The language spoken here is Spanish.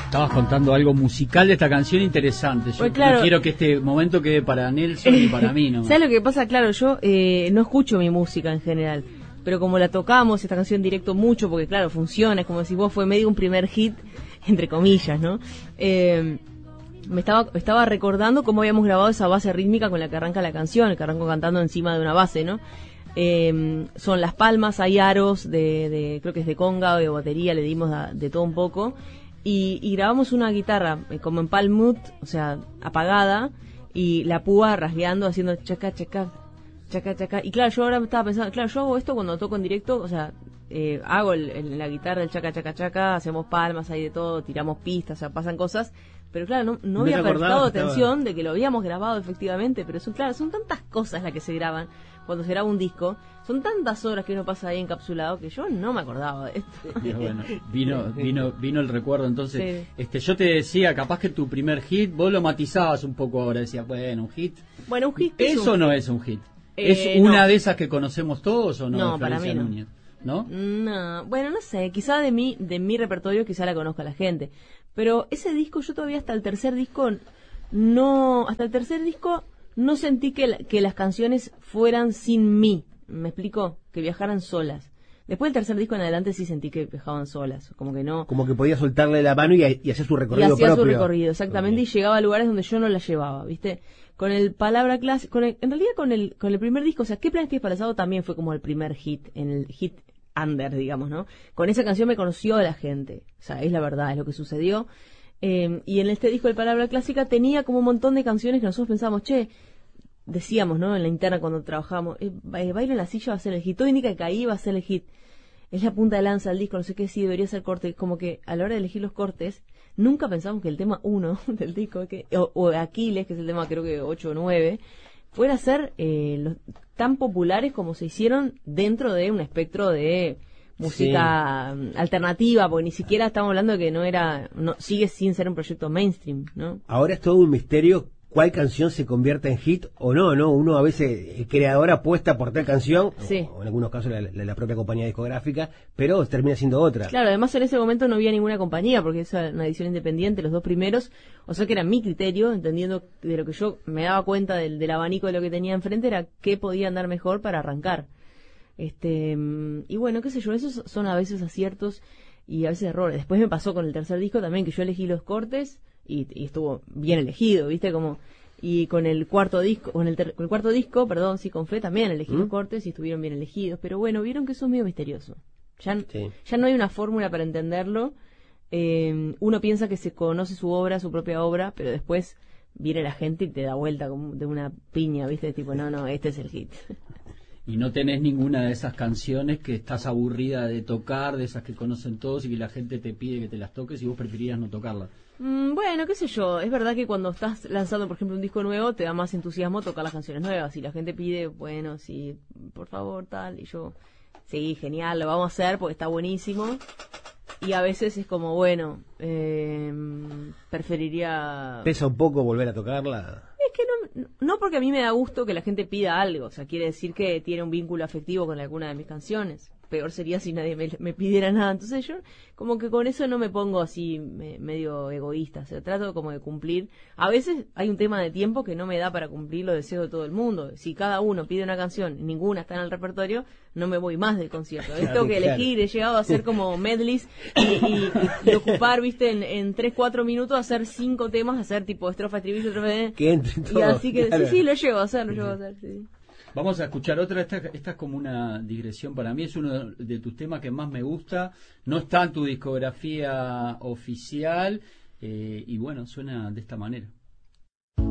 Estabas contando algo musical de esta canción interesante. Yo pues claro, no quiero que este momento quede para Nelson y para mí, ¿no? ¿Sabes lo que pasa? Claro, yo no escucho mi música en general, pero como la tocamos, esta canción en directo mucho, porque claro, funciona, es como si vos fue medio un primer hit, entre comillas, ¿no? Me estaba recordando cómo habíamos grabado esa base rítmica con la que arranca la canción, que arranco cantando encima de una base, ¿no? Son las palmas, hay aros creo que es de conga o de batería, le dimos de todo un poco, y grabamos una guitarra como en palm mute, o sea, apagada, y la púa rasgueando, haciendo chaca, chaca, chaca, chaca. Y claro, yo ahora estaba pensando, claro, yo hago esto cuando toco en directo, o sea, hago la guitarra, el chaca, chaca, chaca, hacemos palmas, hay de todo, tiramos pistas, o sea, pasan cosas. Pero claro, no había prestado atención de que lo habíamos grabado efectivamente, pero son tantas cosas las que se graban cuando se graba un disco, son tantas horas que uno pasa ahí encapsulado que yo no me acordaba de esto. Y bueno, vino el recuerdo. Entonces, sí. Yo te decía, capaz que tu primer hit, vos lo matizabas un poco ahora, decías, bueno, un hit. Bueno, un hit. ¿Eso no es un hit? ¿Es una de esas que conocemos todos o no? No, para mí no. Núñez, ¿no? No, bueno, no sé, quizá de mi repertorio quizá la conozca la gente. Pero ese disco, yo todavía hasta el tercer disco no sentí que las canciones fueran sin mí. ¿Me explico? Que viajaran solas. Después del tercer disco en adelante sí sentí que viajaban solas, como que no. Como que podía soltarle la mano y hacer su recorrido propio. Y hacía su recorrido, exactamente, okay. Y llegaba a lugares donde yo no la llevaba, ¿viste? Con el Palabra Clásica, en realidad con el primer disco, o sea, ¿Qué planes tienes para el sábado? También fue como el primer hit, en el hit under, digamos, ¿no? Con esa canción me conoció la gente, o sea, es la verdad, es lo que sucedió. Y en este disco, el Palabra Clásica, tenía como un montón de canciones que nosotros pensábamos, decíamos, ¿no? En la interna cuando trabajábamos, Bailo en la silla va a ser el hit, todo indica que ahí va a ser el hit. Es la punta de lanza del disco, no sé qué, sí, debería ser corte. Como que a la hora de elegir los cortes, nunca pensamos que el tema 1 del disco, o Aquiles, que es el tema creo que 8 o 9, fuera a ser tan populares como se hicieron dentro de un espectro de música alternativa, porque ni siquiera estamos hablando de que sigue sin ser un proyecto mainstream, ¿no? Ahora es todo un misterio cuál canción se convierte en hit o no, ¿no? Uno a veces, el creador apuesta por tal canción, o en algunos casos la propia compañía discográfica, pero termina siendo otra. Claro, además en ese momento no había ninguna compañía, porque es una edición independiente, los dos primeros, o sea que era mi criterio, entendiendo de lo que yo me daba cuenta del abanico de lo que tenía enfrente, era qué podía andar mejor para arrancar. Y bueno, qué sé yo, esos son a veces aciertos y a veces errores. Después me pasó con el tercer disco también, que yo elegí los cortes y estuvo bien elegido, ¿viste? Y con el cuarto disco, con el cuarto disco, perdón, sí, con Fe también elegí los cortes y estuvieron bien elegidos, pero bueno, vieron que eso es medio misterioso. Ya no hay una fórmula para entenderlo. Uno piensa que se conoce su propia obra, pero después viene la gente y te da vuelta como de una piña, ¿viste? Tipo, no, este es el hit. Y no tenés ninguna de esas canciones que estás aburrida de tocar, de esas que conocen todos y que la gente te pide que te las toques y vos preferirías no tocarlas. Bueno, qué sé yo, es verdad que cuando estás lanzando, por ejemplo, un disco nuevo, te da más entusiasmo tocar las canciones nuevas. Y la gente pide, bueno, sí, por favor, tal, y yo, sí, genial, lo vamos a hacer porque está buenísimo. Y a veces es como, bueno, preferiría... ¿Pesa un poco volver a tocarla? Es que no porque a mí me da gusto que la gente pida algo, o sea, quiere decir que tiene un vínculo afectivo con alguna de mis canciones. Peor sería si nadie me pidiera nada. Entonces yo como que con eso no me pongo así medio egoísta, o sea, trato como de cumplir. A veces hay un tema de tiempo que no me da para cumplir los deseos de todo el mundo. Si cada uno pide una canción y ninguna está en el repertorio, no me voy más del concierto. Tengo que elegir, he llegado a hacer como medleys y ocupar, viste, en 3-4 minutos hacer 5 temas, hacer tipo estrofa, estribillo, estrofa, que entre todo, y así que claro. sí, lo llevo a hacer, sí. Vamos a escuchar otra, esta es como una digresión para mí, es uno de tus temas que más me gusta, no está en tu discografía oficial, y bueno, suena de esta manera.